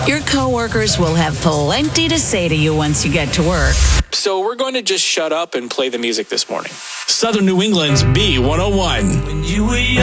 Your coworkers will have plenty to say to you once you get to work. So we're going to just shut up and play the music this morning. Southern New England's B101. When you were young.